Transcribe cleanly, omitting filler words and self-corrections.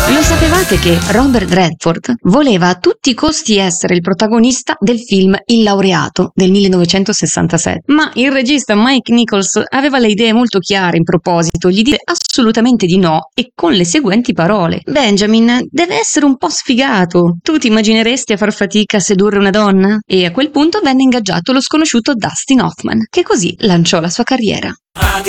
Lo sapevate che Robert Redford voleva a tutti i costi essere il protagonista del film Il laureato del 1967, ma il regista Mike Nichols aveva le idee molto chiare in proposito, gli disse assolutamente di no e con le seguenti parole: Benjamin deve essere un po' sfigato, tu ti immagineresti a far fatica a sedurre una donna? E a quel punto venne ingaggiato lo sconosciuto Dustin Hoffman, che così lanciò la sua carriera.